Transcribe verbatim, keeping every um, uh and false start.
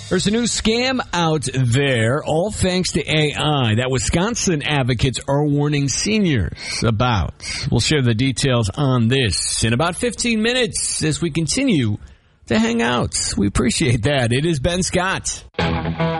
There's a new scam out there, all thanks to A I, that Wisconsin advocates are warning seniors about. We'll share the details on this in about fifteen minutes as we continue to hang out. We appreciate that. It is Ben Scott.